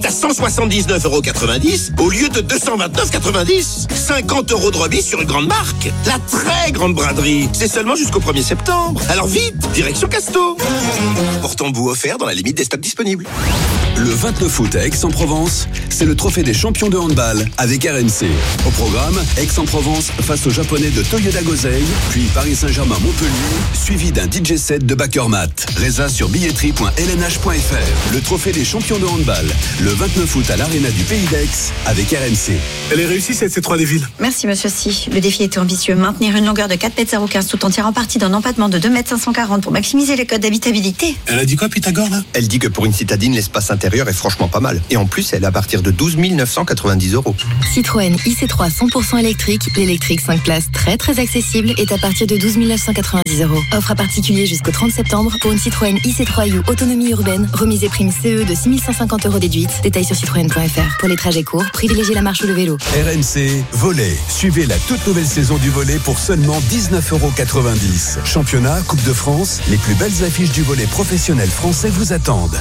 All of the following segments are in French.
qu'à 179,90 € au lieu de 229,90 €. 50 € de remise sur une grande marque. La très grande braderie. C'est seulement jusqu'au 1er septembre. Alors vite, direction Casto. Portant-vous offert dans la limite des stocks disponibles. Le 29 août à Aix-en-Provence, c'est le trophée des champions de handball avec RMC. Au programme, Aix-en-Provence face aux Japonais de Toyoda Gosei, puis Paris Saint-Germain-Montpellier, suivi d'un DJ set de Bakermat. Résa sur billetterie.lnh.fr. Le trophée des champions de handball, le 29 août à l'Arena du Pays d'Aix avec RMC. Elle est réussie cette C3 des villes. Merci monsieur Si. Le défi était ambitieux. Maintenir une longueur de 4,015 m tout en tirant parti d'un empattement de 2,540 m pour maximiser les codes d'habitabilité. Elle a dit quoi Pythagore là ? Elle dit que pour une citadine, l'espace intérieur est franchement pas mal. Et en plus, elle est à partir de 12 990 €. Citroën IC3 100% électrique, l'électrique 5 places très accessible est à partir de 12 990 €. Offre à particulier jusqu'au 30 septembre pour une Citroën IC3U autonomie urbaine, remise et prime CE de 6 150 € déduite. Détails sur citroën.fr. Pour les trajets courts, privilégiez la marche ou le vélo. RMC Volley. Suivez la toute nouvelle saison du volley pour seulement 19,90 €. Championnat, Coupe de France, les plus belles affiches du volley professionnel français vous attendent.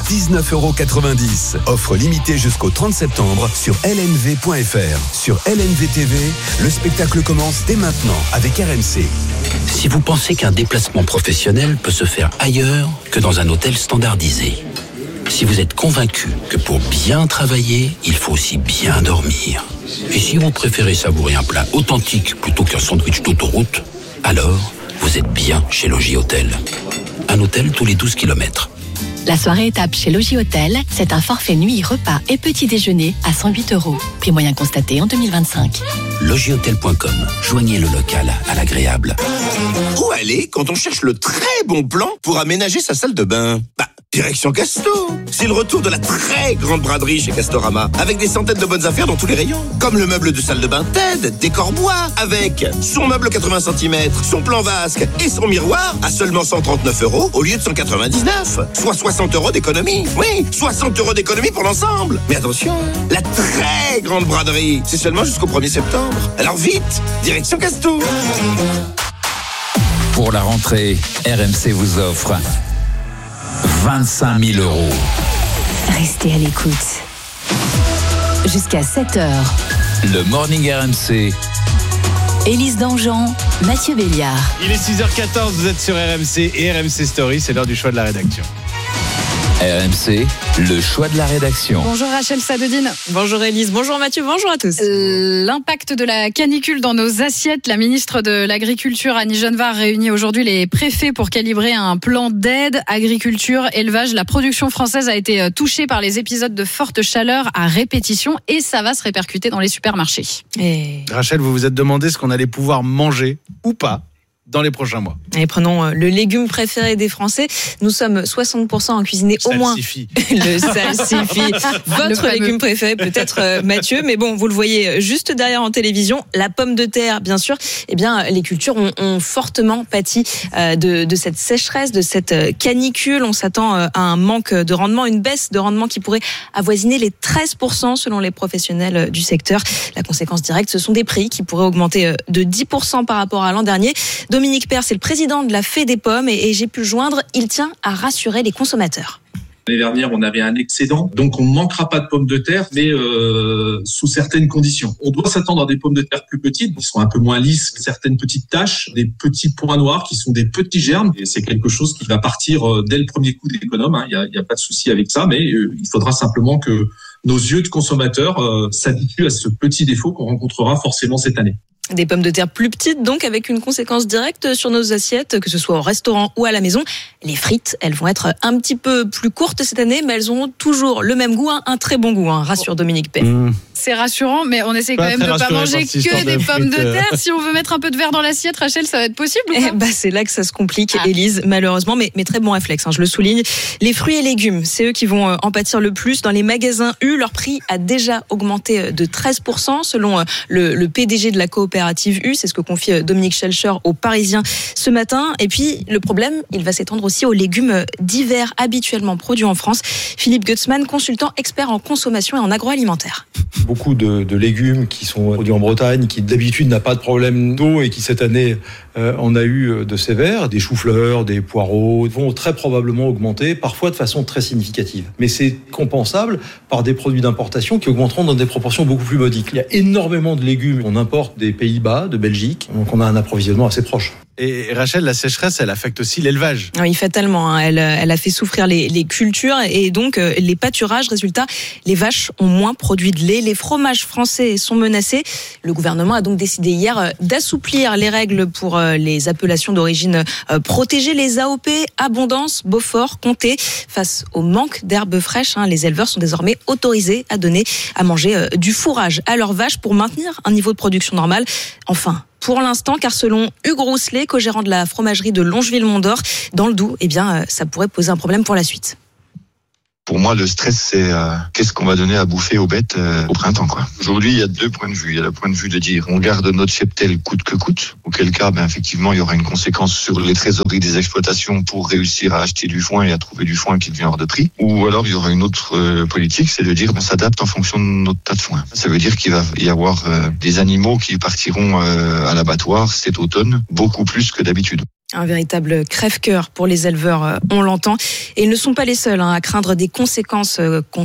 19,90 €. Offre limitée jusqu'au 30 septembre sur lnv.fr. Sur LNV TV, le spectacle commence dès maintenant avec RMC. Si vous pensez qu'un déplacement professionnel peut se faire ailleurs que dans un hôtel standardisé, si vous êtes convaincu que pour bien travailler, il faut aussi bien dormir, et si vous préférez savourer un plat authentique plutôt qu'un sandwich d'autoroute, alors vous êtes bien chez Logis Hôtel. Un hôtel tous les 12 km. La soirée étape chez Logis Hôtel, c'est un forfait nuit, repas et petit déjeuner à 108 €. Prix moyen constaté en 2025. Logishôtel.com. Joignez le local à l'agréable. Où aller quand on cherche le très bon plan pour aménager sa salle de bain ? Direction Casto. C'est le retour de la très grande braderie chez Castorama, avec des centaines de bonnes affaires dans tous les rayons. Comme le meuble de salle de bain TED, décor bois, avec son meuble 80 cm, son plan vasque et son miroir à seulement 139 € au lieu de 199. Soit 60 € d'économie. Oui, 60 € d'économie pour l'ensemble. Mais attention, la très grande braderie, c'est seulement jusqu'au 1er septembre. Alors vite, direction Casto. Pour la rentrée, RMC vous offre 25 000 €. Restez à l'écoute. Jusqu'à 7h. Le Morning RMC. Élise Dangean, Mathieu Béliard. Il est 6h14, vous êtes sur RMC et RMC Story, c'est l'heure du choix de la rédaction. RMC, le choix de la rédaction. Bonjour Rachel Sadodine. Bonjour Élise, bonjour Mathieu, bonjour à tous. L'impact de la canicule dans nos assiettes. La ministre de l'Agriculture, Annie Genevard, réunit aujourd'hui les préfets pour calibrer un plan d'aide. Agriculture, élevage, la production française a été touchée par les épisodes de forte chaleur à répétition et ça va se répercuter dans les supermarchés. Rachel, vous vous êtes demandé ce qu'on allait pouvoir manger ou pas dans les prochains mois. Et prenons le légume préféré des Français. Nous sommes 60% à cuisiner au moins. Le salsifis. Votre légume préféré peut-être Mathieu, mais bon, vous le voyez juste derrière en télévision. La pomme de terre, bien sûr. Eh bien, les cultures ont fortement pâti de cette sécheresse, de cette canicule. On s'attend à un manque de rendement, une baisse de rendement qui pourrait avoisiner les 13% selon les professionnels du secteur. La conséquence directe, ce sont des prix qui pourraient augmenter de 10% par rapport à l'an dernier. Dominique Père, c'est le président de la Fée des pommes et j'ai pu le joindre. Il tient à rassurer les consommateurs. L'année dernière, on avait un excédent, donc on ne manquera pas de pommes de terre, mais sous certaines conditions. On doit s'attendre à des pommes de terre plus petites, qui sont un peu moins lisses, certaines petites taches, des petits points noirs qui sont des petits germes. Et c'est quelque chose qui va partir dès le premier coup d'économe. Il y a pas de souci avec ça, mais il faudra simplement que nos yeux de consommateurs s'habituent à ce petit défaut qu'on rencontrera forcément cette année. Des pommes de terre plus petites, donc avec une conséquence directe sur nos assiettes, que ce soit au restaurant ou à la maison. Les frites, elles vont être un petit peu plus courtes cette année, mais elles auront toujours le même goût, un très bon goût, rassure Dominique Père. C'est rassurant, mais on essaie quand même de ne pas manger que des pommes de terre. Si on veut mettre un peu de verre dans l'assiette, Rachel, ça va être possible ou pas ? C'est là que ça se complique, Élise, malheureusement, mais très bon réflexe, je le souligne. Les fruits et légumes, c'est eux qui vont en pâtir le plus. Dans les magasins U, leur prix a déjà augmenté de 13%, selon le PDG de la coopérative U. C'est ce que confie Dominique Schelcher aux Parisiens ce matin. Et puis, le problème, il va s'étendre aussi aux légumes d'hiver habituellement produits en France. Philippe Gutzmann, consultant expert en consommation et en agroalimentaire. Beaucoup de légumes qui sont produits en Bretagne, qui d'habitude n'a pas de problème d'eau et qui cette année on a eu de sévères, des choux-fleurs, des poireaux vont très probablement augmenter, parfois de façon très significative. Mais c'est compensable par des produits d'importation qui augmenteront dans des proportions beaucoup plus modiques. Il y a énormément de légumes qu'on importe des Pays-Bas, de Belgique, donc on a un approvisionnement assez proche. Et Rachel, la sécheresse, elle affecte aussi l'élevage. Oui, fatalement. Elle a fait souffrir les cultures et donc les pâturages. Résultat, les vaches ont moins produit de lait. Les fromages français sont menacés. Le gouvernement a donc décidé hier d'assouplir les règles pour les appellations d'origine protégée, les AOP, Abondance, Beaufort, Comté. Face au manque d'herbes fraîches, les éleveurs sont désormais autorisés à donner à manger du fourrage à leurs vaches pour maintenir un niveau de production normal. Enfin, pour l'instant, car selon Hugues Rousselet, co-gérant de la fromagerie de Longeville-Mont-d'Or, dans le Doubs, ça pourrait poser un problème pour la suite. Pour moi, le stress, c'est qu'est-ce qu'on va donner à bouffer aux bêtes au printemps, quoi. Aujourd'hui, il y a deux points de vue. Il y a le point de vue de dire on garde notre cheptel coûte que coûte, auquel cas, effectivement, il y aura une conséquence sur les trésoreries des exploitations pour réussir à acheter du foin et à trouver du foin qui devient hors de prix. Ou alors, il y aura une autre politique, c'est de dire on s'adapte en fonction de notre tas de foin. Ça veut dire qu'il va y avoir des animaux qui partiront à l'abattoir cet automne, beaucoup plus que d'habitude. Un véritable crève-cœur pour les éleveurs, on l'entend. Et ils ne sont pas les seuls à craindre des conséquences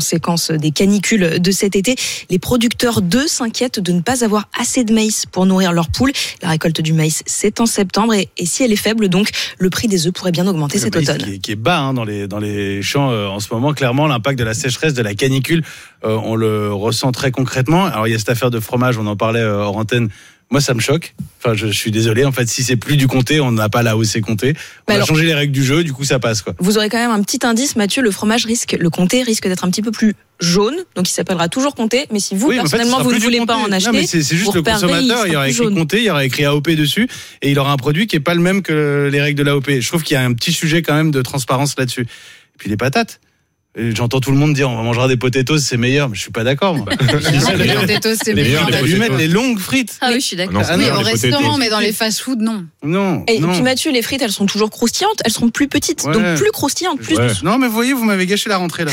des canicules de cet été. Les producteurs d'œufs s'inquiètent de ne pas avoir assez de maïs pour nourrir leurs poules. La récolte du maïs, c'est en septembre. Et si elle est faible, donc, le prix des œufs pourrait bien augmenter cet automne. Qui est bas dans les champs en ce moment. Clairement, l'impact de la sécheresse, de la canicule, on le ressent très concrètement. Alors, il y a cette affaire de fromage, on en parlait hors antenne. Moi, ça me choque. Enfin, je suis désolé. En fait, si c'est plus du comté, on n'a pas l'AOC comté. On va changer les règles du jeu. Du coup, ça passe, quoi. Vous aurez quand même un petit indice, Mathieu. Le comté risque d'être un petit peu plus jaune. Donc, il s'appellera toujours comté. Mais si vous, personnellement, vous ne voulez pas en acheter. Non, mais c'est juste le consommateur. Il y aura écrit comté, il y aura écrit AOP dessus. Et il aura un produit qui est pas le même que les règles de l'AOP. Je trouve qu'il y a un petit sujet quand même de transparence là-dessus. Et puis, les patates. J'entends tout le monde dire on mangera des potatoes, c'est meilleur, mais je suis pas d'accord. Les potatoes, c'est meilleur. Il a dû mettre les longues frites. Ah oui, je suis d'accord. Mais au restaurant, mais dans les fast-food, non. Et puis Mathieu, les frites, elles sont toujours croustillantes, elles seront plus petites, donc plus croustillantes, plus. Non, mais vous voyez, vous m'avez gâché la rentrée là.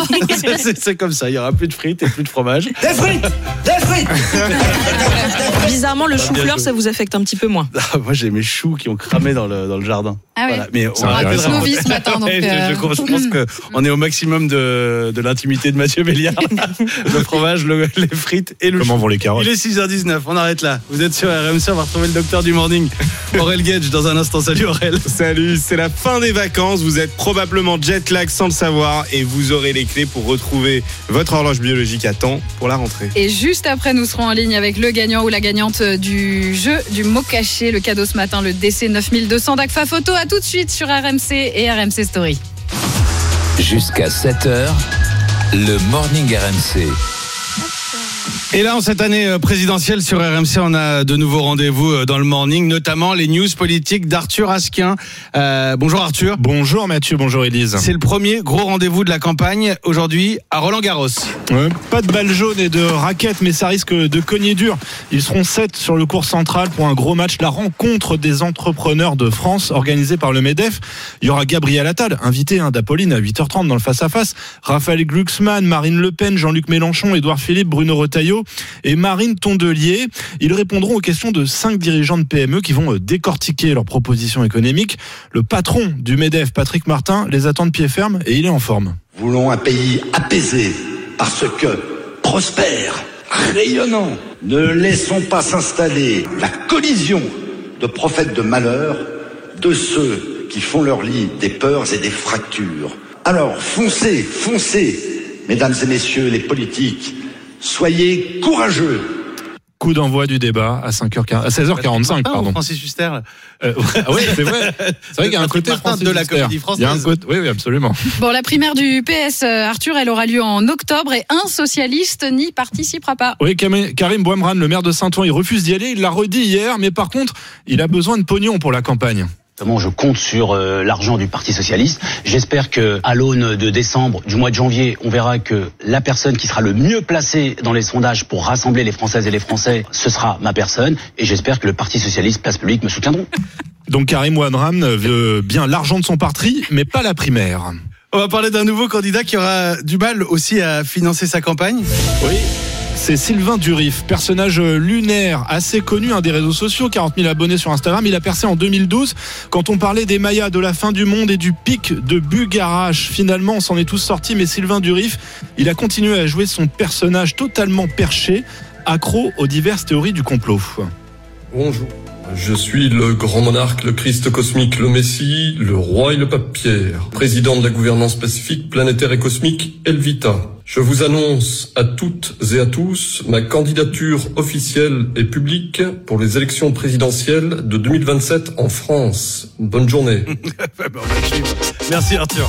C'est comme ça, il y aura plus de frites et plus de fromage. Des frites. Bizarrement, le chou-fleur, ça vous affecte un petit peu moins. Moi, j'ai mes choux qui ont cramé dans le jardin. Ah oui. Voilà. Mais on a tous nos vies ce matin, donc. Je pense qu'on est au maximum de l'intimité de Mathieu Béliard. Le fromage, les frites et le chou. Comment vont les carottes ? Il est 6h19, on arrête là. Vous êtes sur RMC, on va retrouver le docteur du morning, Aurel Gage, dans un instant. Salut Aurel. Salut, c'est la fin des vacances. Vous êtes probablement jet lag sans le savoir et vous aurez les clés pour retrouver votre horloge biologique à temps pour la rentrée. Et juste après, nous serons en ligne avec le gagnant ou la gagnante du jeu du mot caché. Le cadeau ce matin, le DC 9200 d'Agfa Photo. À tout de suite sur RMC et RMC Story. Jusqu'à 7h, le Morning RMC. Et là, en cette année présidentielle sur RMC, on a de nouveaux rendez-vous dans le morning, notamment les news politiques d'Arthur Asquin. Bonjour Arthur. Bonjour Mathieu, bonjour Élise. C'est le premier gros rendez-vous de la campagne aujourd'hui à Roland-Garros. Pas de balle jaune et de raquettes, mais ça risque de cogner dur. Ils seront 7 sur le court central pour un gros match, la rencontre des entrepreneurs de France organisée par le MEDEF. Il y aura Gabriel Attal, invité d'Apolline à 8h30 dans le face-à-face. Raphaël Glucksmann, Marine Le Pen, Jean-Luc Mélenchon, Édouard Philippe, Bruno Retailleau et Marine Tondelier. Ils répondront aux questions de 5 dirigeants de PME qui vont décortiquer leurs propositions économiques. Le patron du MEDEF, Patrick Martin, les attend de pied ferme et il est en forme. Nous voulons un pays apaisé parce que prospère, rayonnant. Ne laissons pas s'installer la collision de prophètes de malheur, de ceux qui font leur lit des peurs et des fractures. Alors foncez, mesdames et messieurs les politiques. Soyez courageux. Coup d'envoi du débat à 16h45, pardon. Francis Huster. Oui, c'est vrai. C'est vrai qu'il y a un côté Francis de la comédie française. Oui, absolument. Bon, la primaire du PS, Arthur, elle aura lieu en octobre et un socialiste n'y participera pas. Oui, Karim Bouamran, le maire de Saint-Ouen, il refuse d'y aller. Il l'a redit hier, mais par contre, il a besoin de pognon pour la campagne. Je compte sur l'argent du Parti Socialiste. J'espère que, à l'aune de décembre, du mois de janvier, on verra que la personne qui sera le mieux placée dans les sondages pour rassembler les Françaises et les Français, ce sera ma personne. Et j'espère que le Parti Socialiste, Place Publique, me soutiendront. Donc Karim Bouamran veut bien l'argent de son parti, mais pas la primaire. On va parler d'un nouveau candidat qui aura du mal aussi à financer sa campagne. Oui. c'est Sylvain Durif, personnage lunaire assez connu des réseaux sociaux, 40 000 abonnés sur Instagram. Il a percé en 2012 quand on parlait des Mayas, de la fin du monde et du pic de Bugarach. Finalement, on s'en est tous sortis, mais Sylvain Durif, il a continué à jouer son personnage totalement perché, accro aux diverses théories du complot. Bonjour. Je suis le grand monarque, le Christ cosmique, le Messie, le roi et le pape Pierre, président de la gouvernance pacifique, planétaire et cosmique Elvita. Je vous annonce à toutes et à tous ma candidature officielle et publique pour les élections présidentielles de 2027 en France. Bonne journée. Merci Arthur.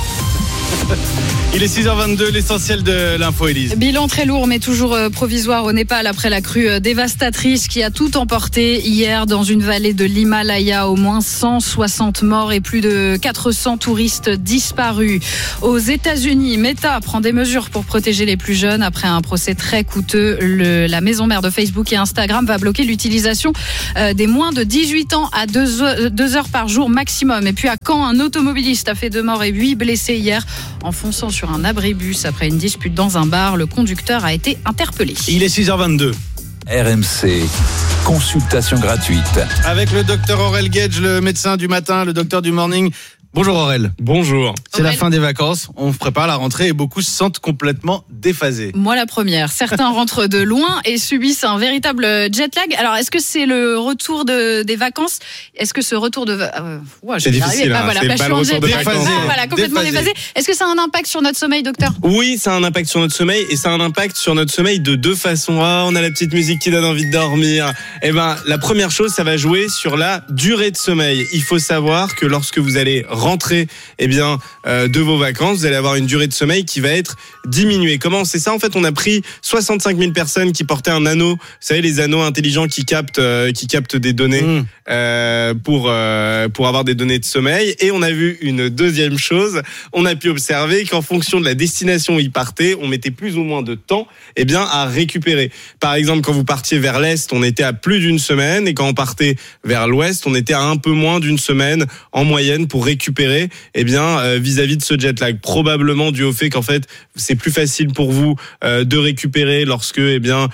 Il est 6h22, l'essentiel de l'info, Élise. Bilan très lourd mais toujours provisoire au Népal après la crue dévastatrice qui a tout emporté hier dans une vallée de l'Himalaya. Au moins 160 morts et plus de 400 touristes disparus. Aux États-Unis, Meta prend des mesures pour protéger les plus jeunes après un procès très coûteux. La maison mère de Facebook et Instagram va bloquer l'utilisation des moins de 18 ans à 2 heures par jour maximum. Et puis à Caen, un automobiliste a fait 2 morts et 8 blessés hier en fonçant sur un abribus après une dispute dans un bar. Le conducteur a été interpellé. Il est 6h22. RMC, consultation gratuite. Avec le docteur Aurel Gage, le médecin du matin, le docteur du morning. Bonjour Aurel. Bonjour. C'est la fin des vacances, on prépare la rentrée et beaucoup se sentent complètement déphasés. Moi la première. Certains rentrent de loin et subissent un véritable jet lag. Alors est-ce que c'est le retour des vacances ? Est-ce que ce retour de... c'est difficile, c'est pas le retour de vacances. Voilà, complètement déphasé. Est-ce que ça a un impact sur notre sommeil, docteur ? Oui, ça a un impact sur notre sommeil et ça a un impact sur notre sommeil de 2 façons. On a la petite musique qui donne envie de dormir. La première chose, ça va jouer sur la durée de sommeil. Il faut savoir que lorsque vous allez rentrer de vos vacances, vous allez avoir une durée de sommeil qui va être diminuée. Comment c'est ça ? En fait, on a pris 65 000 personnes qui portaient un anneau, vous savez, les anneaux intelligents qui captent des données pour avoir des données de sommeil. Et on a vu une deuxième chose, on a pu observer qu'en fonction de la destination où ils partaient, on mettait plus ou moins de temps à récupérer. Par exemple, quand vous partiez vers l'Est, on était à plus d'1 semaine, et quand on partait vers l'Ouest, on était à un peu moins d'1 semaine en moyenne pour récupérer vis-à-vis de ce jet lag, probablement dû au fait qu'en fait c'est plus facile pour vous de récupérer lorsque le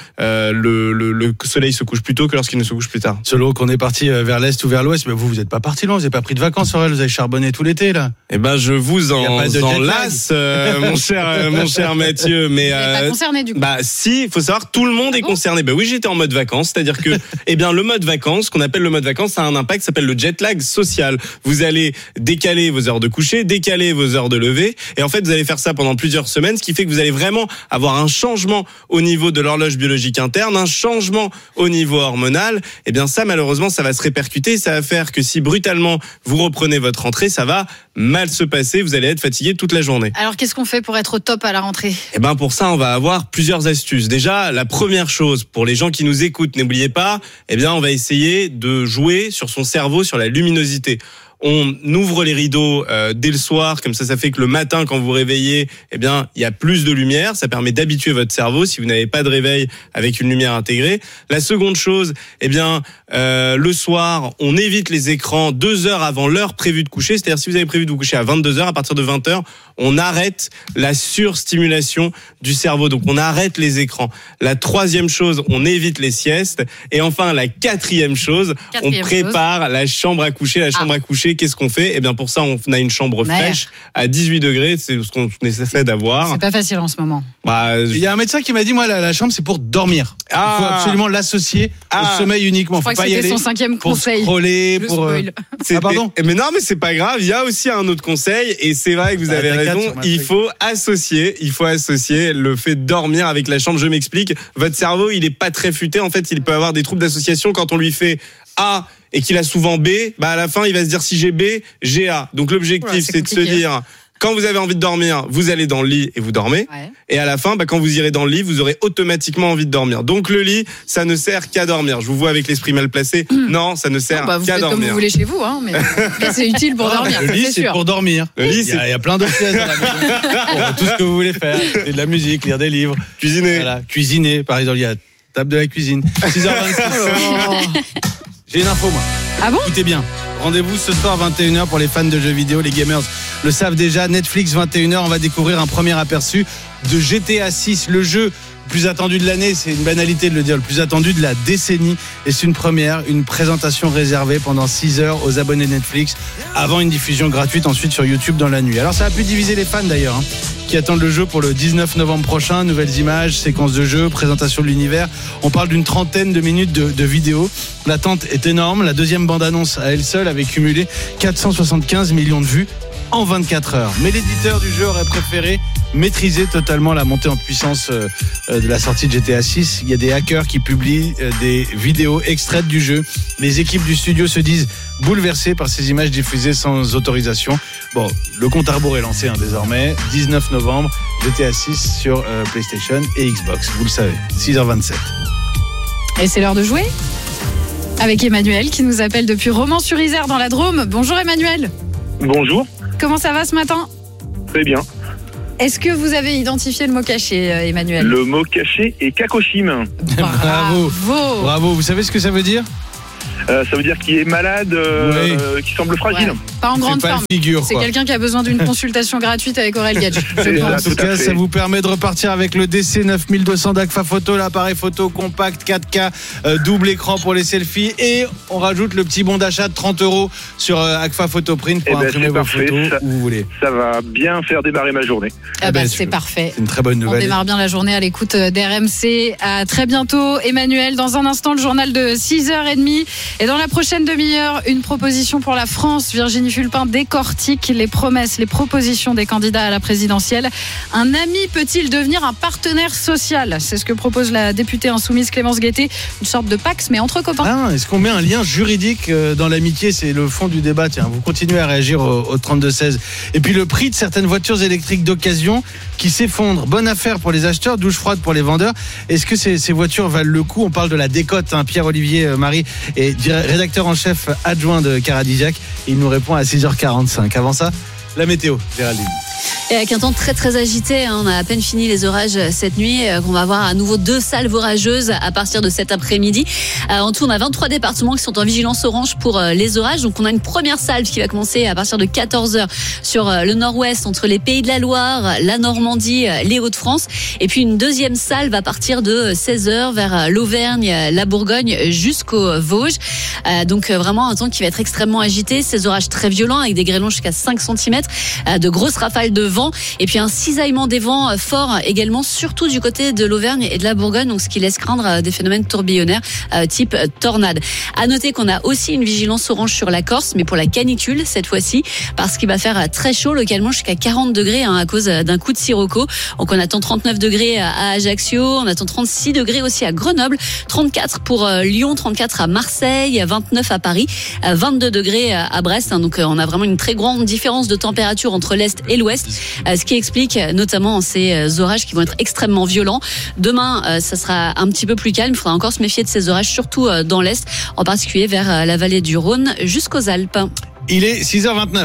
soleil se couche plus tôt que lorsqu'il ne se couche plus tard. Selon qu'on est parti vers l'Est ou vers l'Ouest, mais vous n'êtes pas parti loin, vous n'avez pas pris de vacances, Aurel, vous avez charbonné tout l'été là. Je vous enlace, mon cher Mathieu, mais vous n'êtes pas concerné du coup. Si, il faut savoir, tout le monde est concerné. Oui, j'étais en mode vacances, c'est-à-dire que le mode vacances, ce qu'on appelle le mode vacances, ça a un impact, ça s'appelle le jet lag social. Vous allez décaler vos heures de coucher, décaler vos heures de lever, et en fait vous allez faire ça pendant plusieurs semaines, ce qui fait que vous allez vraiment avoir un changement au niveau de l'horloge biologique interne, un changement au niveau hormonal. Ça malheureusement ça va se répercuter, ça va faire que si brutalement vous reprenez votre rentrée, ça va mal se passer, vous allez être fatigué toute la journée. Alors qu'est-ce qu'on fait pour être au top à la rentrée ? Pour ça on va avoir plusieurs astuces. Déjà, la première chose pour les gens qui nous écoutent, n'oubliez pas, on va essayer de jouer sur son cerveau, sur la luminosité. On ouvre les rideaux dès le soir, comme ça fait que le matin, quand vous vous réveillez, il y a plus de lumière. Ça permet d'habituer votre cerveau si vous n'avez pas de réveil avec une lumière intégrée. La seconde chose, le soir, on évite les écrans 2 heures avant l'heure prévue de coucher. C'est-à-dire, si vous avez prévu de vous coucher à 22h, à partir de 20h, on arrête la surstimulation du cerveau. Donc, on arrête les écrans. La troisième chose, on évite les siestes. Et enfin, la quatrième chose, on prépare la chambre à coucher. La chambre à coucher, qu'est-ce qu'on fait ? Pour ça, on a une chambre fraîche à 18 degrés. C'est ce qu'on essaie d'avoir. C'est pas facile en ce moment. Il y a un médecin qui m'a dit, moi, la chambre, c'est pour dormir. Il faut absolument l'associer au sommeil uniquement. Je crois que c'était son 5e conseil. Pour scroller, pardon. Mais non, mais c'est pas grave. Il y a aussi un autre conseil, et c'est vrai que vous avez raison. Il faut associer le fait de dormir avec la chambre. Je m'explique. Votre cerveau, il est pas très futé. En fait, il peut avoir des troubles d'association quand on lui fait A et qu'il a souvent B. À la fin, il va se dire si j'ai B, j'ai A. Donc l'objectif, c'est de se dire, quand vous avez envie de dormir, vous allez dans le lit et vous dormez. Ouais. Et à la fin, quand vous irez dans le lit, vous aurez automatiquement envie de dormir. Donc le lit, ça ne sert qu'à dormir. Je vous vois avec l'esprit mal placé. Non, ça ne sert qu'à dormir. Vous faites comme vous voulez chez vous, mais c'est utile pour dormir. Le lit, c'est pour dormir. Il y a plein d'autres choses dans la maison. Tout ce que vous voulez faire, c'est de la musique, lire des livres, cuisiner. Voilà, cuisiner, par exemple, il y a table de la cuisine. 6h26. J'ai une info, moi. Ah bon ? Écoutez bien. Rendez-vous ce soir 21h pour les fans de jeux vidéo. Les gamers le savent déjà. Netflix 21h, on va découvrir un premier aperçu de GTA 6, le jeu plus attendu de l'année, c'est une banalité de le dire, le plus attendu de la décennie. Et c'est une première, une présentation réservée pendant 6 heures aux abonnés Netflix, avant une diffusion gratuite ensuite sur YouTube dans la nuit. Alors ça a pu diviser les fans d'ailleurs, qui attendent le jeu pour le 19 novembre prochain. Nouvelles images, séquences de jeu, présentation de l'univers. On parle d'une 30aine de minutes de vidéos. L'attente est énorme. La deuxième bande-annonce à elle seule avait cumulé 475 millions de vues en 24 heures. Mais l'éditeur du jeu aurait préféré maîtriser totalement la montée en puissance de la sortie de GTA 6. Il y a des hackers qui publient des vidéos extraites du jeu. Les équipes du studio se disent bouleversées par ces images diffusées sans autorisation. Bon, le compte à rebours est lancé désormais. 19 novembre, GTA 6 sur PlayStation et Xbox. Vous le savez, 6h27. Et c'est l'heure de jouer avec Emmanuel qui nous appelle depuis Romans-sur-Isère dans la Drôme. Bonjour Emmanuel. Bonjour. Comment ça va ce matin ? Très bien. Est-ce que vous avez identifié le mot caché, Emmanuel ? Le mot caché est Kakoshim. Bravo. Vous savez ce que ça veut dire ? Ça veut dire qu'il est malade, qui semble fragile. Ouais. Pas en grande forme. C'est quelqu'un qui a besoin d'une consultation gratuite avec Aurel Gage. En tout cas, ça vous permet de repartir avec le DC 9200 d'Agfa Photo, l'appareil photo compact 4K, double écran pour les selfies, et on rajoute le petit bon d'achat de 30 € sur Agfa Photo Print pour imprimer vos photos où vous voulez. Ça va bien faire démarrer ma journée. C'est parfait. C'est une très bonne nouvelle. On démarre bien la journée à l'écoute d'RMC. À très bientôt, Emmanuel. Dans un instant, le journal de 6h30. Et dans la prochaine demi-heure, une proposition pour la France. Virginie Fulpin décortique les promesses, les propositions des candidats à la présidentielle. Un ami peut-il devenir un partenaire social ? C'est ce que propose la députée insoumise Clémence Guettet. Une sorte de Pacs, mais entre copains. Est-ce qu'on met un lien juridique dans l'amitié ? C'est le fond du débat. Tiens, vous continuez à réagir au 32-16. Et puis le prix de certaines voitures électriques d'occasion qui s'effondrent. Bonne affaire pour les acheteurs, douche froide pour les vendeurs. Est-ce que ces voitures valent le coup ? On parle de la décote. Pierre-Olivier Marie est rédacteur en chef adjoint de Caradisiac. Il nous répond à 6h45. Avant ça, la météo, Géraldine. Et avec un temps très très agité, on a à peine fini les orages cette nuit. On va avoir à nouveau 2 salves orageuses à partir de cet après-midi. En tout, on a 23 départements qui sont en vigilance orange pour les orages. Donc on a une première salve qui va commencer à partir de 14h sur le nord-ouest, entre les Pays de la Loire, la Normandie, les Hauts-de-France. Et puis une deuxième salve à partir de 16h vers l'Auvergne, la Bourgogne jusqu'aux Vosges. Donc vraiment un temps qui va être extrêmement agité. Ces orages très violents avec des grêlons jusqu'à 5 cm, de grosses rafales de vent et puis un cisaillement des vents forts également, surtout du côté de l'Auvergne et de la Bourgogne, donc ce qui laisse craindre des phénomènes tourbillonnaires type tornade. À noter qu'on a aussi une vigilance orange sur la Corse, mais pour la canicule cette fois-ci, parce qu'il va faire très chaud localement jusqu'à 40 degrés à cause d'un coup de sirocco. Donc on attend 39 degrés à Ajaccio, on attend 36 degrés aussi à Grenoble, 34 pour Lyon, 34 à Marseille, 29 à Paris, 22 degrés à Brest. Donc on a vraiment une très grande différence de température entre l'Est et l'Ouest, ce qui explique notamment ces orages qui vont être extrêmement violents. Demain, ça sera un petit peu plus calme. Il faudra encore se méfier de ces orages, surtout dans l'Est, en particulier vers la vallée du Rhône jusqu'aux Alpes. Il est 6h29.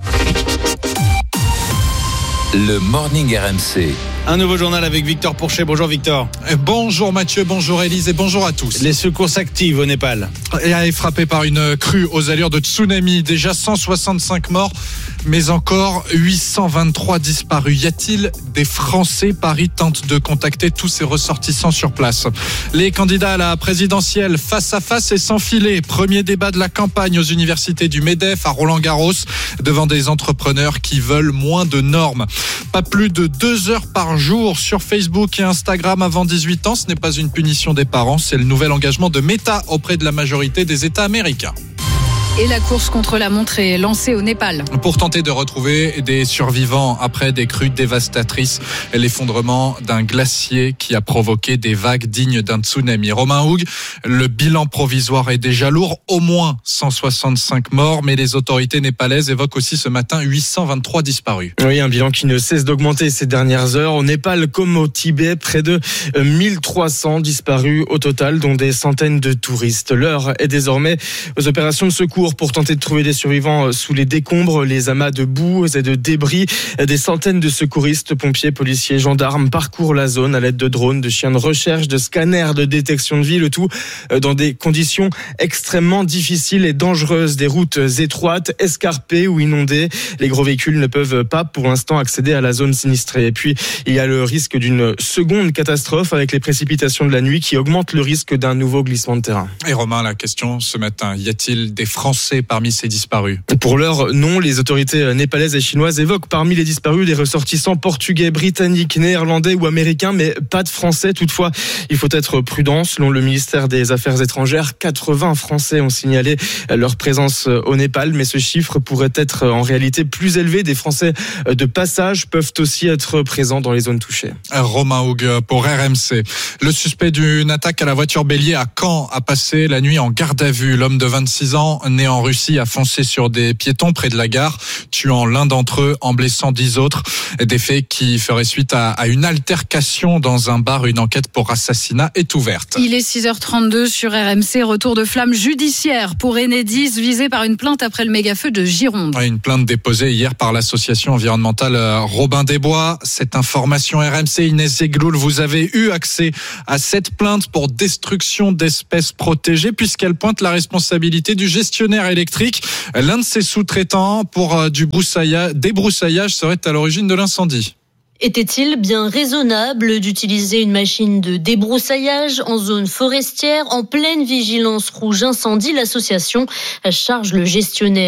Le Morning RMC. Un nouveau journal avec Victor Pourchet. Bonjour Victor. Bonjour Mathieu, bonjour Élise et bonjour à tous. Les secours s'activent au Népal. Et frappé par une crue aux allures de tsunami. Déjà 165 morts, mais encore 823 disparus. Y a-t-il des Français ? Paris tente de contacter tous ses ressortissants sur place. Les candidats à la présidentielle face à face et sans filet. Premier débat de la campagne aux universités du MEDEF à Roland-Garros devant des entrepreneurs qui veulent moins de normes. Pas plus de 2 heures par jour sur Facebook et Instagram avant 18 ans. Ce n'est pas une punition des parents, c'est le nouvel engagement de Meta auprès de la majorité des États américains. Et la course contre la montre est lancée au Népal. Pour tenter de retrouver des survivants après des crues dévastatrices, l'effondrement d'un glacier qui a provoqué des vagues dignes d'un tsunami. Romain Houg, le bilan provisoire est déjà lourd, au moins 165 morts, mais les autorités népalaises évoquent aussi ce matin 823 disparus. Oui, un bilan qui ne cesse d'augmenter ces dernières heures. Au Népal comme au Tibet, près de 1300 disparus au total, dont des centaines de touristes. L'heure est désormais aux opérations de secours secours pour tenter de trouver des survivants sous les décombres, les amas de boue et de débris. Des centaines de secouristes, pompiers, policiers, gendarmes parcourent la zone à l'aide de drones, de chiens de recherche, de scanners de détection de vie, le tout dans des conditions extrêmement difficiles et dangereuses, des routes étroites, escarpées ou inondées. Les gros véhicules ne peuvent pas pour l'instant accéder à la zone sinistrée. Et puis il y a le risque d'une seconde catastrophe avec les précipitations de la nuit qui augmentent le risque d'un nouveau glissement de terrain. Et Romain, la question ce matin, y a-t-il des Français parmi ces disparus ? Pour l'heure, non. Les autorités népalaises et chinoises évoquent parmi les disparus des ressortissants portugais, britanniques, néerlandais ou américains, mais pas de Français. Toutefois, il faut être prudent. Selon le ministère des Affaires étrangères, 80 Français ont signalé leur présence au Népal, mais ce chiffre pourrait être en réalité plus élevé. Des Français de passage peuvent aussi être présents dans les zones touchées. Romain Hougue pour RMC. Le suspect d'une attaque à la voiture bélier à Caen a passé la nuit en garde à vue. L'homme de 26 ans, né en Russie, a foncé sur des piétons près de la gare, tuant l'un d'entre eux en blessant 10 autres. Des faits qui feraient suite à une altercation dans un bar. Une enquête pour assassinat est ouverte. Il est 6h32 sur RMC. Retour de flamme judiciaire pour Enedis, visé par une plainte après le méga-feu de Gironde. Une plainte déposée hier par l'association environnementale Robin des Bois. Cette information RMC, Inès Zegloul, vous avez eu accès à cette plainte pour destruction d'espèces protégées puisqu'elle pointe la responsabilité du gestionnaire électrique. L'un de ses sous-traitants pour du débroussaillage serait à l'origine de l'incendie. Était-il bien raisonnable d'utiliser une machine de débroussaillage en zone forestière en pleine vigilance rouge incendie ? L'association charge le gestionnaire